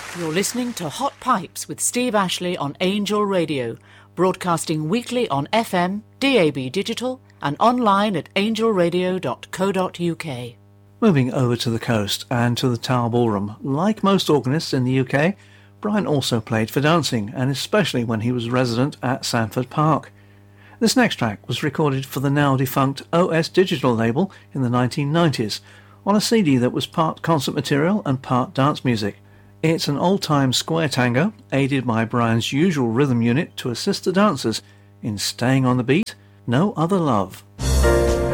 You're listening to Hot Pipes with Steve Ashley on Angel Radio, broadcasting weekly on FM, DAB Digital and online at angelradio.co.uk. Moving over to the coast and to the Tower Ballroom, like most organists in the UK, Brian also played for dancing, and especially when he was resident at Sanford Park. This next track was recorded for the now defunct OS Digital label in the 1990s, on a CD that was part concert material and part dance music. It's an old-time square tango, aided by Brian's usual rhythm unit to assist the dancers in staying on the beat, No Other Love.